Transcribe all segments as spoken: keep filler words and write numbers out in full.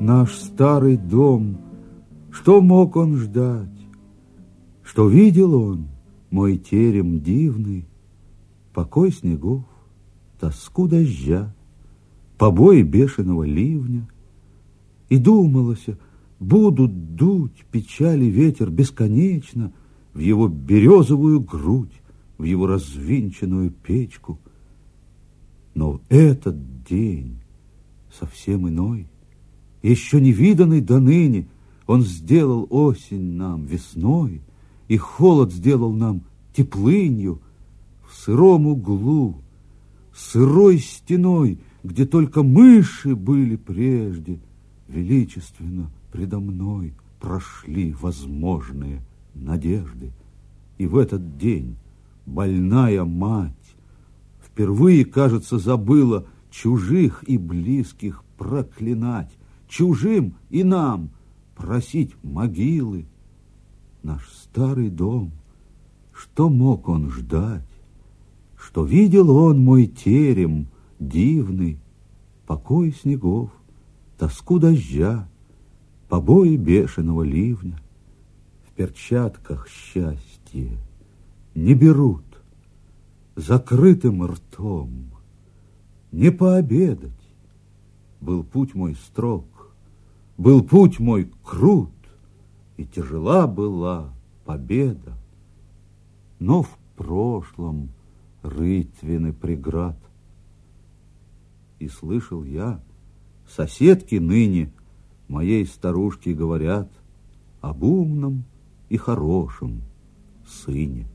наш старый дом, что мог он ждать? Что видел он, мой терем дивный, покой снегов, тоску дождя, побои бешеного ливня. И думалось, будут дуть печали ветер бесконечно в его березовую грудь, в его развинченную печку. Но этот день совсем иной, еще не виданный до ныне. Он сделал осень нам весной, и холод сделал нам теплынью. В сыром углу, сырой стеной, где только мыши были прежде, величественно предо мной прошли возможные надежды. И в этот день больная мать впервые, кажется, забыла чужих и близких проклинать, чужим и нам просить могилы. Наш старый дом, что мог он ждать? Что видел он мой терем дивный, покой снегов, тоску дождя, побои бешеного ливня. В перчатках счастье не берут, закрытым ртом не пообедать. Был путь мой строг, был путь мой крут, и тяжела была победа. Но в прошлом рытвины преград. И слышал я, соседки ныне моей старушки говорят об умном и хорошем сыне.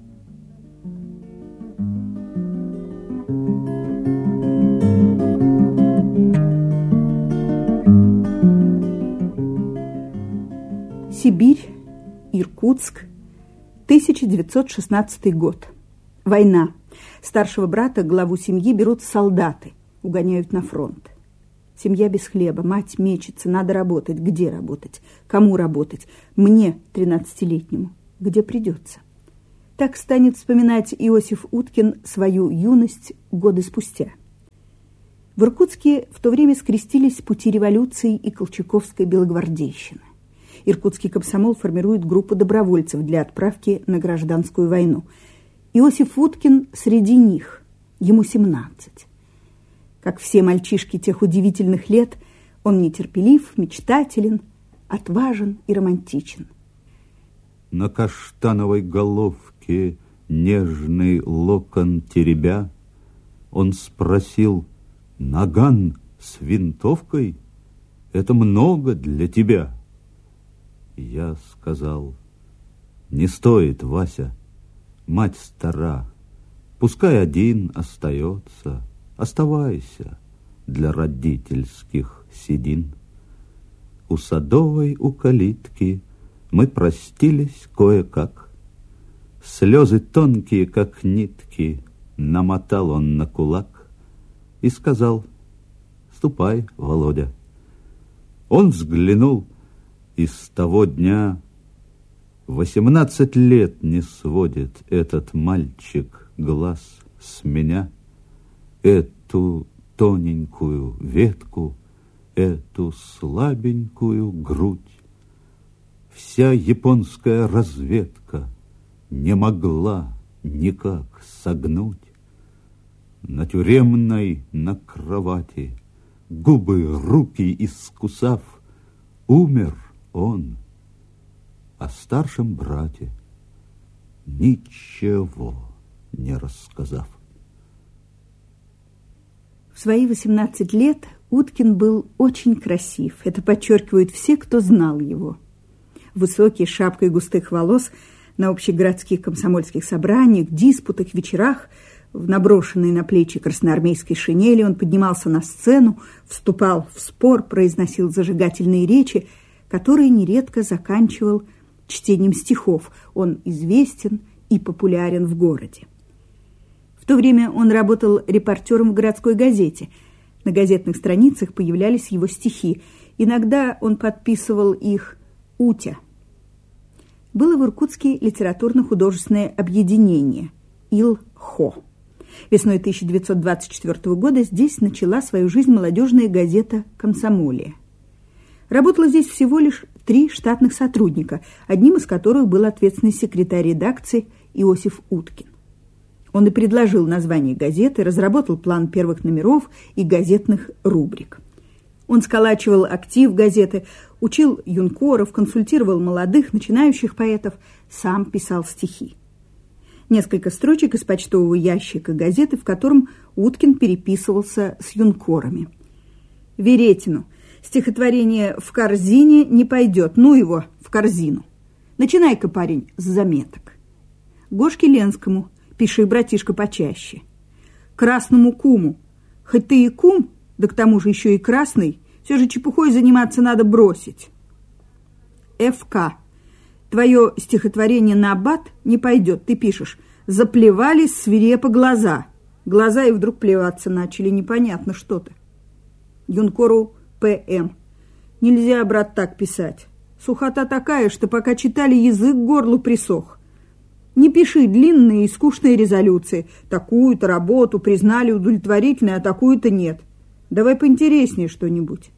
Сибирь, Иркутск, тысяча девятьсот шестнадцатый год. Война. Старшего брата, главу семьи, берут солдаты, угоняют на фронт. Семья без хлеба, мать мечется, надо работать. Где работать? Кому работать? Мне, тринадцатилетнему, где придется. Так станет вспоминать Иосиф Уткин свою юность годы спустя. В Иркутске в то время скрестились пути революции и колчаковской белогвардейщины. Иркутский комсомол формирует группу добровольцев для отправки на гражданскую войну. Иосиф Уткин среди них, ему семнадцать. Как все мальчишки тех удивительных лет, он нетерпелив, мечтателен, отважен и романтичен. На каштановой головке нежный локон теребя, он спросил: «Наган с винтовкой — это много для тебя?» Я сказал: «Не стоит, Вася, мать стара, пускай один остается, оставайся для родительских седин». У садовой, у калитки мы простились кое-как. Слезы тонкие, как нитки, намотал он на кулак и сказал: «Ступай, Володя». Он взглянул, и с того дня восемнадцать лет не сводит этот мальчик глаз с меня. Эту тоненькую ветку, эту слабенькую грудь вся японская разведка не могла никак согнуть. На тюремной, на кровати, губы, руки искусав, умер он, о старшем брате ничего не рассказав. В свои восемнадцать лет Уткин был очень красив. Это подчеркивают все, кто знал его. Высокий, с шапкой густых волос, на общегородских комсомольских собраниях, диспутах, вечерах, в наброшенной на плечи красноармейской шинели он поднимался на сцену, вступал в спор, произносил зажигательные речи, которые нередко заканчивал чтением стихов. Он известен и популярен в городе. В то время он работал репортером в городской газете. На газетных страницах появлялись его стихи. Иногда он подписывал их «Утя». Было в Иркутске литературно-художественное объединение «Ил-Хо». Весной тысяча девятьсот двадцать четвёртого года здесь начала свою жизнь молодежная газета «Комсомолия». Работало здесь всего лишь три штатных сотрудника, одним из которых был ответственный секретарь редакции Иосиф Уткин. Он и предложил название газеты, разработал план первых номеров и газетных рубрик. Он сколачивал актив газеты, учил юнкоров, консультировал молодых, начинающих поэтов, сам писал стихи. Несколько строчек из почтового ящика газеты, в котором Уткин переписывался с юнкорами. Веретину. Стихотворение «В корзине» не пойдет, ну его в корзину. Начинай-ка, парень, с заметок. Гошке Ленскому. Пиши, братишка, почаще. Красному куму. Хоть ты и кум, да к тому же еще и красный, все же чепухой заниматься надо бросить. эф ка. Твое стихотворение на аббат не пойдет. Ты пишешь: заплевались свирепо глаза. Глаза и вдруг плеваться начали. Непонятно что-то. Юнкору пэ эм. Нельзя, брат, так писать. Сухота такая, что пока читали, язык к горлу присох. Не пиши длинные и скучные резолюции. Такую-то работу признали удовлетворительной, а такую-то нет. Давай поинтереснее что-нибудь.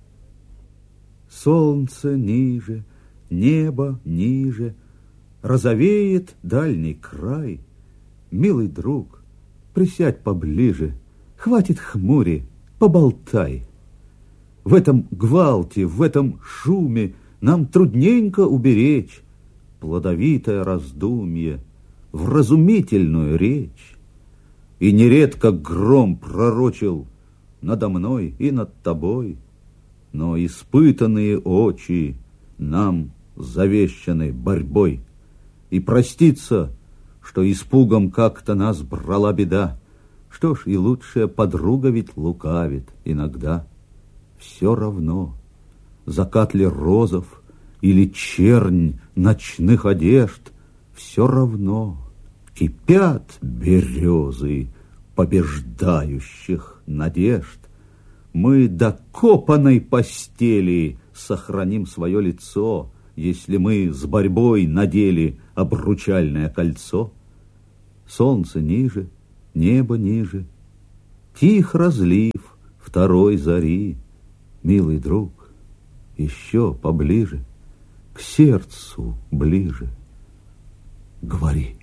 Солнце ниже, небо ниже, розовеет дальний край. Милый друг, присядь поближе, хватит хмури, поболтай. В этом гвалте, в этом шуме нам трудненько уберечь плодовитое раздумье, вразумительную речь. И нередко гром пророчил надо мной и над тобой, но испытанные очи нам завещаны борьбой. И проститься, что испугом как-то нас брала беда. Что ж, и лучшая подруга ведь лукавит иногда. Все равно, закат ли розов или чернь ночных одежд, все равно кипят березы побеждающих надежд. Мы до копаной постели сохраним свое лицо, если мы с борьбой надели обручальное кольцо. Солнце ниже, небо ниже, тих разлив второй зари. Милый друг, еще поближе, к сердцу ближе, говори.